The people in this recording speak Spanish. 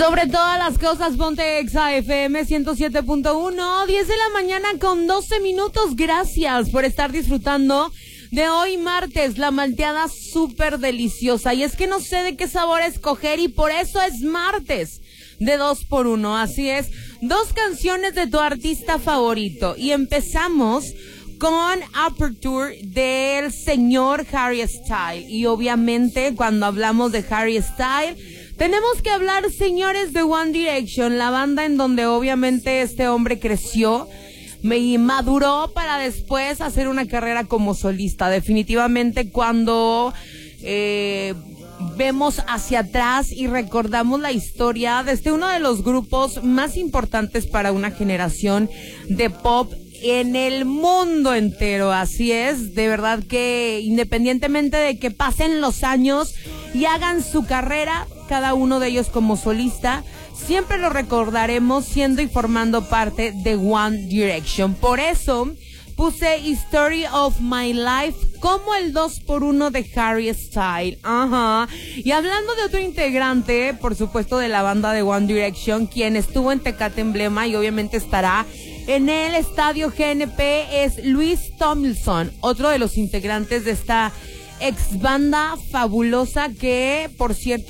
Sobre todas las cosas, ponte Exa FM 107.1, 10 de la mañana con 12 minutos. Gracias por estar disfrutando de hoy martes, la malteada súper deliciosa. Y es que no sé de qué sabor escoger y por eso es martes de 2x1. Así es, 2 canciones de tu artista favorito. Y empezamos con Aperture del señor Harry Styles. Y obviamente cuando hablamos de Harry Styles, tenemos que hablar, señores, de One Direction, la banda en donde obviamente este hombre creció y maduró para después hacer una carrera como solista. Definitivamente cuando vemos hacia atrás y recordamos la historia de uno de los grupos más importantes para una generación de pop en el mundo entero. Así es, de verdad que independientemente de que pasen los años y hagan su carrera, cada uno de ellos como solista, siempre lo recordaremos siendo y formando parte de One Direction. Por eso puse Story of My Life como el 2x1 de Harry Styles. Ajá. Y hablando de otro integrante, por supuesto, de la banda de One Direction, quien estuvo en Tecate Emblema y obviamente estará en el estadio GNP, es Louis Tomlinson, otro de los integrantes de esta ex banda fabulosa que, por cierto,